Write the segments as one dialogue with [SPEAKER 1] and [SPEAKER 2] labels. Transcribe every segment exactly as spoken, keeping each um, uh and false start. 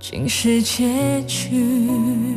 [SPEAKER 1] 竟是结局。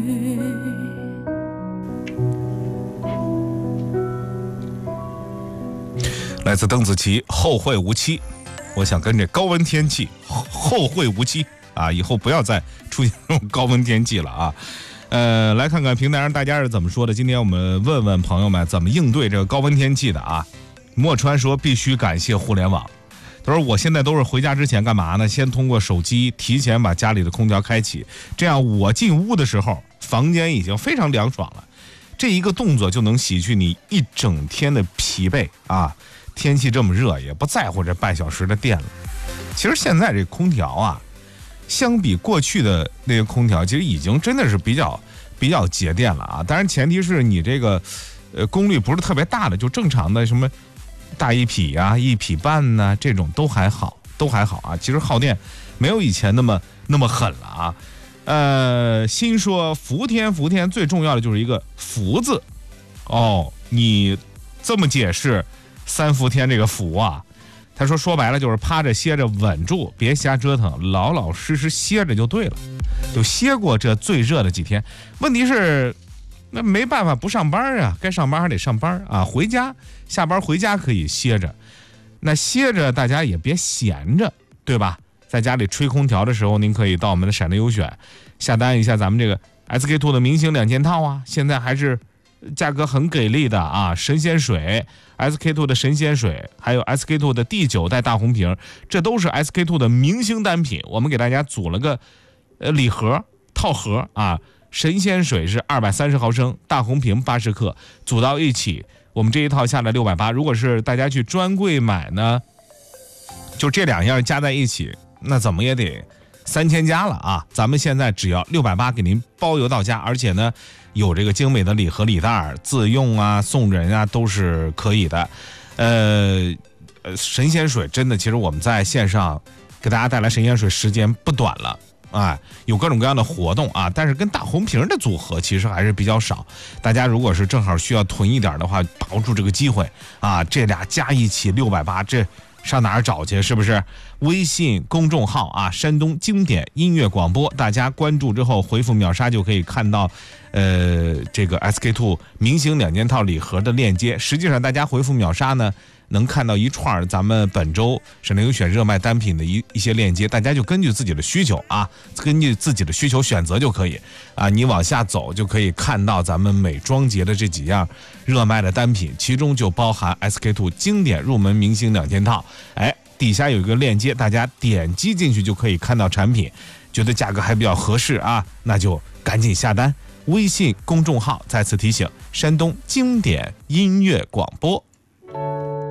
[SPEAKER 2] 来自邓紫棋，后会无期。我想跟这高温天气后会无期啊，以后不要再出现这种高温天气了啊。呃，来看看平台上大家是怎么说的。今天我们问问朋友们怎么应对这个高温天气的啊。莫川说必须感谢互联网。他说我现在都是回家之前干嘛呢？先通过手机提前把家里的空调开启，这样我进屋的时候房间已经非常凉爽了。这一个动作就能洗去你一整天的疲惫啊。天气这么热，也不在乎这半小时的电了。其实现在这空调啊，相比过去的那些空调，其实已经真的是比较比较节电了啊。当然前提是你这个呃功率不是特别大的，就正常的什么大一匹啊、一匹半呢、啊，这种都还好，都还好啊。其实耗电没有以前那么那么狠了啊。呃，新说伏天伏天最重要的就是一个伏字哦，你这么解释。三伏天这个伏啊，他说说白了就是趴着歇着稳住，别瞎折腾，老老实实歇着就对了，就歇过这最热的几天。问题是那没办法不上班啊，该上班还得上班啊，回家下班回家可以歇着，那歇着大家也别闲着，对吧？在家里吹空调的时候，您可以到我们的闪电优选下单一下咱们这个 S K two 的明星两件套啊，现在还是价格很给力的啊！神仙水 S K two 的神仙水，还有 S K two 的第九代大红瓶，这都是 S K two 的明星单品。我们给大家组了个呃礼盒套盒啊，神仙水是二百三十毫升，大红瓶八十克，组到一起，我们这一套下来六百八。如果是大家去专柜买呢，就这两样加在一起，那怎么也得三千加了啊！咱们现在只要六百八给您包邮到家，而且呢有这个精美的礼盒礼袋，自用啊送人啊都是可以的。呃呃，神仙水真的，其实我们在线上给大家带来神仙水时间不短了。哎，有各种各样的活动啊，但是跟大红瓶的组合其实还是比较少。大家如果是正好需要囤一点的话，把握住这个机会啊！这俩加一起六百八，这上哪儿找去？是不是？微信公众号啊，山东经典音乐广播，大家关注之后回复秒杀就可以看到，呃，这个 S K two 明星两件套礼盒的链接。实际上，大家回复秒杀呢，能看到一串咱们本周省内优选热卖单品的一一些链接，大家就根据自己的需求啊，根据自己的需求选择就可以啊。你往下走就可以看到咱们美妆节的这几样热卖的单品，其中就包含 S K two 经典入门明星两件套。哎，底下有一个链接，大家点击进去就可以看到产品，觉得价格还比较合适啊，那就赶紧下单。微信公众号再次提醒：山东经典音乐广播。